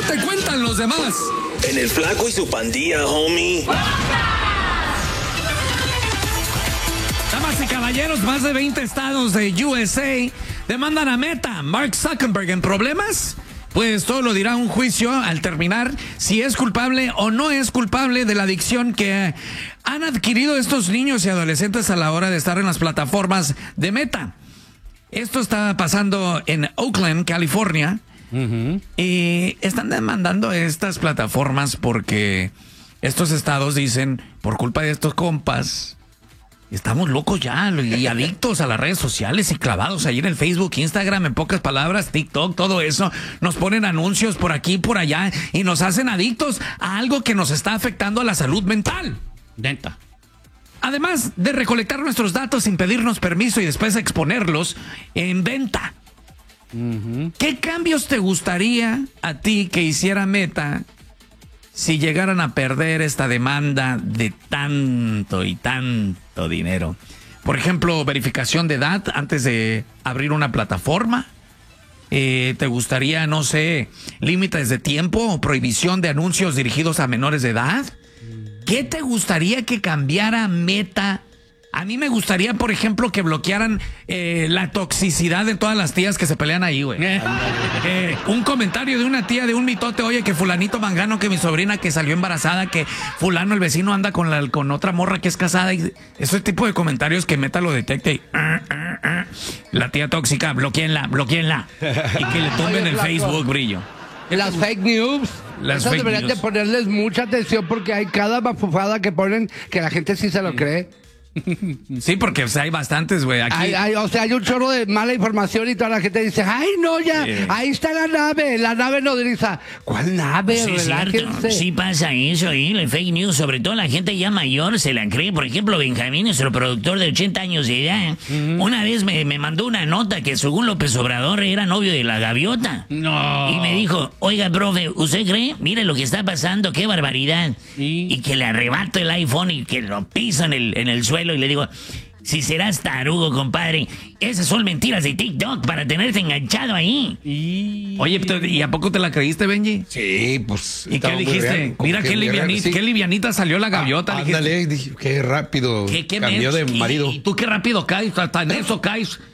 te cuentan los demás? En el Flaco y su pandilla, homie. Damas y caballeros, más de 20 estados de USA demandan a Meta, Mark Zuckerberg, en problemas. Pues todo lo dirá un juicio al terminar si es culpable o no es culpable de la adicción que han adquirido estos niños y adolescentes a la hora de estar en las plataformas de Meta. Esto está pasando en Oakland, California. Y están demandando estas plataformas porque estos estados dicen, por culpa de estos compas, estamos locos ya y adictos a las redes sociales y clavados ahí en el Facebook, Instagram, en pocas palabras, TikTok, todo eso. Nos ponen anuncios por aquí y por allá y nos hacen adictos a algo que nos está afectando a la salud mental. Neta. Además de recolectar nuestros datos sin pedirnos permiso y después exponerlos en venta. ¿Qué cambios te gustaría a ti que hiciera Meta si llegaran a perder esta demanda de tanto y tanto dinero? Por ejemplo, verificación de edad antes de abrir una plataforma. ¿Te gustaría, no sé, límites de tiempo o prohibición de anuncios dirigidos a menores de edad? ¿Qué te gustaría que cambiara Meta? A mí me gustaría, por ejemplo, que bloquearan la toxicidad de todas las tías que se pelean ahí, güey. Un comentario de una tía de un mitote, oye, que fulanito mangano, que mi sobrina que salió embarazada, que fulano el vecino anda con otra morra que es casada. Y ese tipo de comentarios que Meta lo detecte y... La tía tóxica, bloqueenla. Y que le tumben el Facebook, brillo. Las fake news. Esas deberían de ponerles mucha atención porque hay cada bafufada que ponen que la gente sí se lo cree. Sí, porque o sea, hay bastantes, güey. Aquí... Hay un chorro de mala información y toda la gente dice, ay, no, ya, ahí está la nave nodriza. ¿Cuál nave? Sí, Relájense. sí pasa eso, el fake news, sobre todo la gente ya mayor se la cree. Por ejemplo, Benjamín, nuestro productor de 80 años de edad, una vez me mandó una nota que según López Obrador era novio de la gaviota. No. Y me dijo, oiga, profe, ¿usted cree? Mire lo que está pasando, qué barbaridad. Y que le arrebato el iPhone y que lo piso en el suelo y le digo, si serás tarugo, compadre, esas son mentiras de TikTok para tenerte enganchado ahí. Oye, ¿y a poco te la creíste, Benji? Sí, pues. ¿Y qué dijiste? Mira qué livianita salió la gaviota. Ándale, dije, qué rápido ¿Qué cambió de marido. ¿Y tú qué rápido caes? Hasta en eso caes.